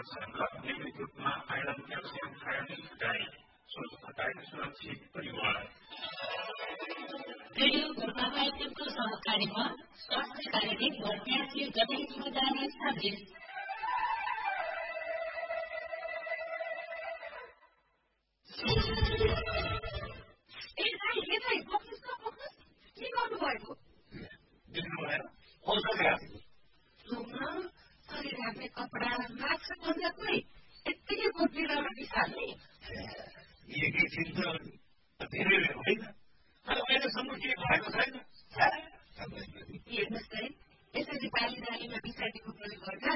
नियमित रूपमा iron calcium खायोडिन घटाई स्वस्थ घटाई सुरक्षित परिवार रेडियो गोर्खामा एफएमको सहकारीमा स्वास्थ्य कार्यक्रम वर्ध्यासी गणेश मजाले स्थापित कपडा मास्क भन्दा पनि यत्तिकै बोकेर बिसाल्ने एकैछिन त धेरै होइन तर अहिलेसम्म केही भएको छैन हेर्नुहोस् है यसरी बाली नालीमा बिसाएको प्रयोग गर्दा